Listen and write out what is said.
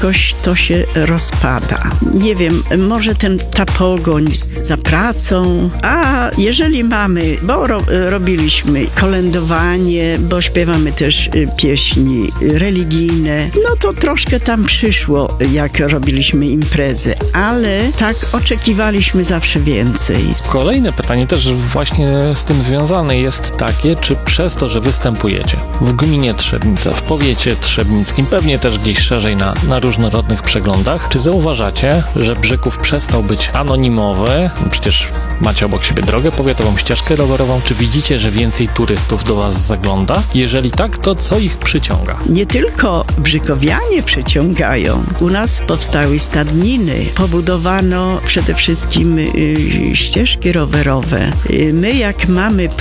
jakoś to się rozpada. Nie wiem, może ta pogoń za pracą, a jeżeli mamy, bo robiliśmy kolędowanie, bo śpiewamy też pieśni religijne, no to troszkę tam przyszło, jak robiliśmy imprezy, ale tak oczekiwaliśmy zawsze więcej. Kolejne pytanie też właśnie z tym związane jest takie, czy przez to, że występujecie w gminie Trzebnica, w powiecie trzebnickim, pewnie też gdzieś szerzej na różnorodnych przeglądach, czy zauważacie, że Brzegów przestał być anonimowy? Przecież macie obok siebie drogę powiatową, ścieżkę rowerową. Czy widzicie, że więcej turystów do was zagląda? Jeżeli tak, to co ich przyciąga? Nie tylko brzykowianie przyciągają. U nas powstały stadniny. Pobudowano przede wszystkim ścieżki rowerowe. My jak mamy